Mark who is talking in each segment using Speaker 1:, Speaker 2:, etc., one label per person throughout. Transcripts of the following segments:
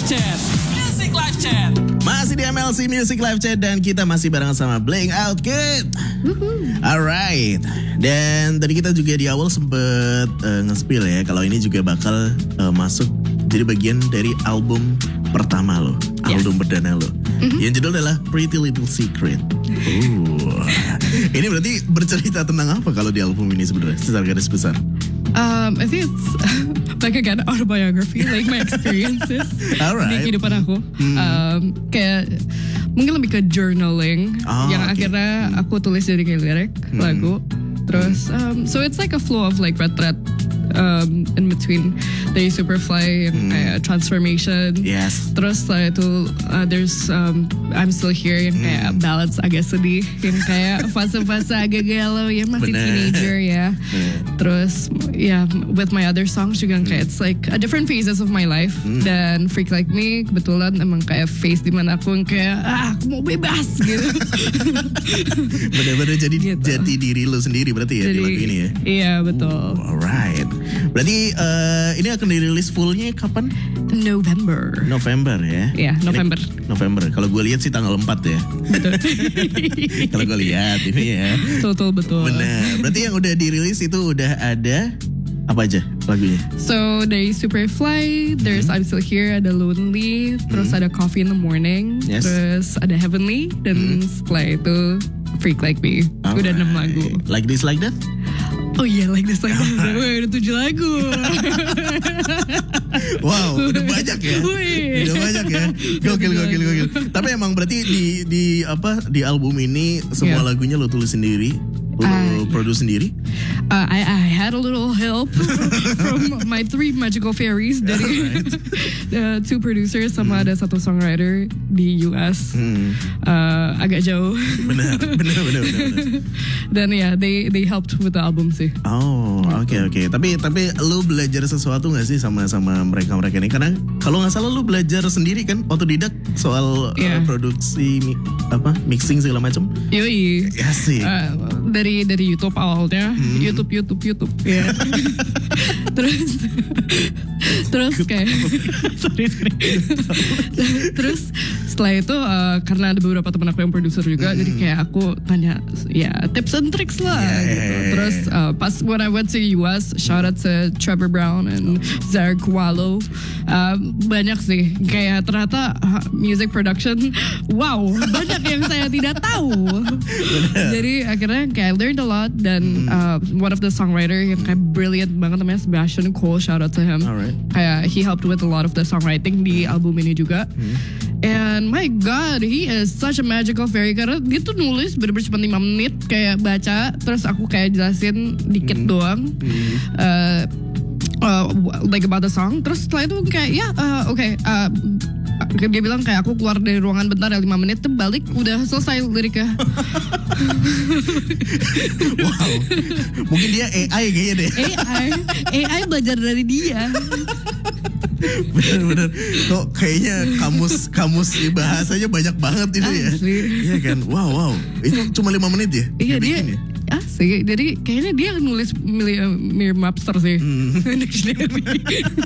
Speaker 1: Chat. Music Live Chat.
Speaker 2: Masih di MLC Music Live Chat dan kita masih bareng sama Bling Out Kid. Alright. Dan tadi kita juga di awal sempet nge-spill ya kalau ini juga bakal masuk jadi bagian dari album pertama lo, album perdana lo. Yang judul adalah Pretty Little Secret. Ini berarti bercerita tentang apa kalau di album ini sebenarnya secara garis besar?
Speaker 3: I think it's like again autobiography, like my experiences di kehidupan aku. Kayak mungkin lebih ke journaling yang akhirnya aku tulis jadi kayak lirik lagu. Terus so it's like a flow of like red in between dari Superfly yang kayak transformation.
Speaker 2: Yes.
Speaker 3: Terus setelah itu there's I'm Still Here yang kayak ballads agak sedih, yang kayak fase-fase agak galau ya masih teenager ya. Terus with my other songs juga kayak it's like a different phases of my life. Dan Freak Like Me kebetulan emang kayak phase dimana aku yang kayak aku mau bebas gitu.
Speaker 2: Benar-benar jadi jati diri lo sendiri berarti ya di lagu ini ya.
Speaker 3: Iya betul.
Speaker 2: Alright. Berarti ini akan dirilis fullnya kapan?
Speaker 3: November
Speaker 2: ya?
Speaker 3: Iya, November.
Speaker 2: November. Kalau gue lihat sih tanggal 4 ya.
Speaker 3: Betul.
Speaker 2: Kalau gue lihat ini ya.
Speaker 3: Betul.
Speaker 2: Benar. Berarti yang udah dirilis itu udah ada apa aja lagunya?
Speaker 3: So dari Superfly, there's I'm Still Here, ada Lonely, terus ada Coffee in the Morning, terus ada Heavenly, dan setelah itu Freak Like Me. Udah 6 lagu.
Speaker 2: Like This Like That?
Speaker 3: Oh iya, Like This Like That. Udah 7 lagu.
Speaker 2: Wow, udah banyak ya. Udah banyak ya. Gokil. Tapi emang berarti di album ini semua lagunya lo tulis sendiri? Lo produce sendiri?
Speaker 3: I had a little help from my 3 magical fairies dari 2 producers sama ada 1 songwriter di US. Agak jauh.
Speaker 2: Benar.
Speaker 3: Dan they helped with the album sih.
Speaker 2: Oh, oke. Tapi lu belajar sesuatu nggak sih sama mereka ini? Karena kalau nggak salah lu belajar sendiri kan, otodidak soal produksi mixing segala macam.
Speaker 3: Yoi.
Speaker 2: Ya sih.
Speaker 3: Dari YouTube awalnya, YouTube. Ya. terus kayak sorry. Terus setelah itu karena ada beberapa teman aku yang produser juga, jadi kayak aku tanya tips and tricks lah. Gitu. Terus pas when I went to US, shout out to Trevor Brown and Zarek Wallow, banyak sih kayak ternyata music production, wow banyak yang saya tidak tahu. Jadi akhirnya kayak I learned a lot dan one of the songwriter yang kayak brilliant banget namanya Sebastian Cole, shout out to him. Kayak he helped with a lot of the songwriting di album ini juga. And my God, he is such a magical fairy karena dia tuh nulis bener-bener cuma 5 menit kayak baca, terus aku kayak jelasin dikit doang. Like about the song. Terus setelah itu kayak dia bilang kayak aku keluar dari ruangan bentar 5 menit tuh balik udah selesai liriknya.
Speaker 2: Wow. Mungkin dia AI kayaknya deh.
Speaker 3: AI belajar dari dia.
Speaker 2: Bener. Kok kayaknya kamus bahasanya banyak banget itu ya. Iya kan. Wow. Itu cuma 5 menit ya?
Speaker 3: Iya dia. Asik, jadi kayaknya dia nulis Merriam-Webster sih. Dictionary.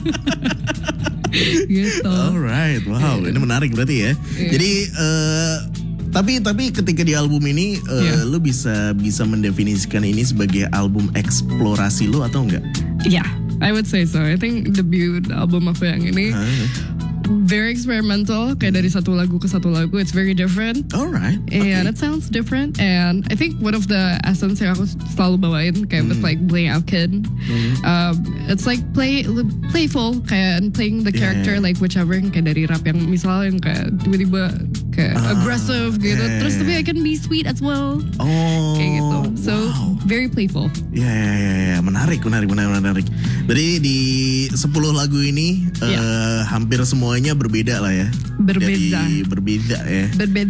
Speaker 3: Gitu.
Speaker 2: Alright, wow, ini menarik berarti ya. Jadi tapi ketika di album ini lu bisa mendefinisikan ini sebagai album eksplorasi lu atau enggak?
Speaker 3: Yeah, I would say so. I think debut album aku yang ini very experimental, kayak dari satu lagu ke satu lagu, it's very different.
Speaker 2: Alright.
Speaker 3: And it sounds different. And I think one of the essence yang aku selalu bawain kayak with like Bling Out Kid, it's like playful, kayak playing the character like whichever, kayak dari rap yang misalnya yang kayak tiba-tiba kayak aggressive gitu, terus tapi I can be sweet as well. Kayak gitu. So very playful.
Speaker 2: Ya, menarik. Jadi di 10 lagu ini hampir semuanya berbeda lah ya. Berbeda ya.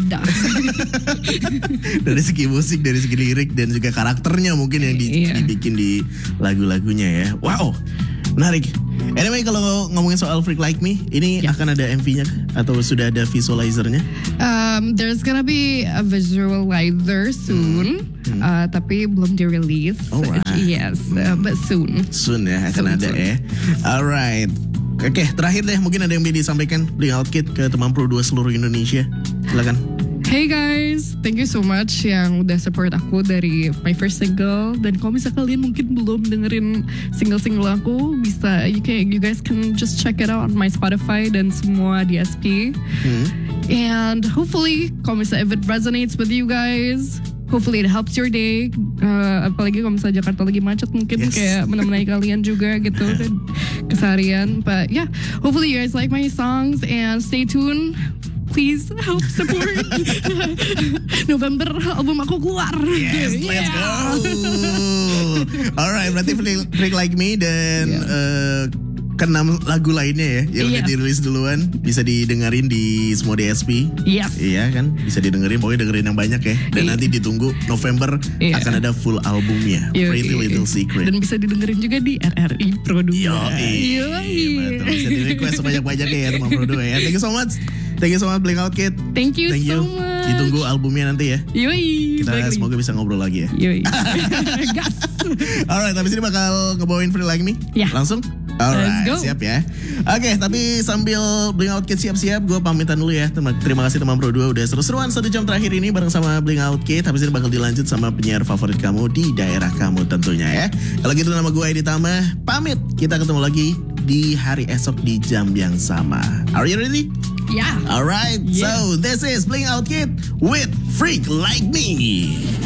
Speaker 2: Dari segi musik, dari segi lirik dan juga karakternya mungkin yang dibikin di lagu-lagunya ya. Wow, menarik. Anyway, kalau ngomongin soal Freak Like Me, ini akan ada MV-nya atau sudah ada visualizernya?
Speaker 3: There's gonna be a visualizer soon, tapi belum di-release.
Speaker 2: Alright.
Speaker 3: Yes, but soon.
Speaker 2: Soon ya, akan ada ya. Alright. Oke, terakhir deh mungkin ada yang bisa disampaikan Bling Out Kid ke teman Pro 2 seluruh Indonesia. Silakan.
Speaker 3: Hey guys, thank you so much yang udah support aku dari my first single. Dan kalau misalnya kalian mungkin belum dengerin single-single aku, bisa you guys can just check it out on my Spotify dan semua DSP. And hopefully, kalau misalnya if it resonates with you guys, hopefully it helps your day. Apalagi kalau misalnya Jakarta lagi macet, mungkin kayak menemani kalian juga gitu keseharian. But yeah, hopefully you guys like my songs and stay tuned. Please help support. November album aku keluar.
Speaker 2: Yes, let's go. Alright, berarti Freak Like Me dan ke-6 lagu lainnya ya yang udah dirilis duluan bisa didengerin di semua DSP.
Speaker 3: Yes.
Speaker 2: Iya kan, bisa didengerin, pokoknya dengerin yang banyak ya. Dan nanti ditunggu November akan ada full albumnya, Pretty Little Secret.
Speaker 3: Dan bisa didengerin juga di RRI Pro 2.
Speaker 2: Yoi. Betul, bisa di request sebanyak-banyaknya ya teman Pro 2 ya. Thank you so much. Thank you so much Bling Out Kid.
Speaker 3: Thank you so much.
Speaker 2: Ditunggu albumnya nanti ya.
Speaker 3: Yoi.
Speaker 2: Kita semoga bisa ngobrol lagi ya.
Speaker 3: Yoi. Gas.
Speaker 2: Alright, habis ini bakal ngebawain Free Like Me.
Speaker 3: Ya.
Speaker 2: Langsung? Alright, siap ya. Oke, tapi sambil Bling Out Kid siap-siap, gue pamitan dulu ya. Terima kasih teman Pro 2 udah seru-seruan 1 jam terakhir ini bareng sama Bling Out Kid. Habis ini bakal dilanjut sama penyiar favorit kamu di daerah kamu tentunya ya. Kalau gitu nama gue Edi Tama, pamit. Kita ketemu lagi di hari esok di jam yang sama. Are you ready?
Speaker 3: Yeah.
Speaker 2: Alright, so this is Bling Out Kid with Freak Like Me.